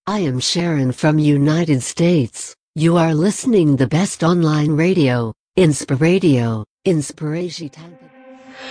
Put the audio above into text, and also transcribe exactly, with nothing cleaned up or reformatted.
I am Sharon from United States. You are listening the best online radio, Inspiradio, Inspiration.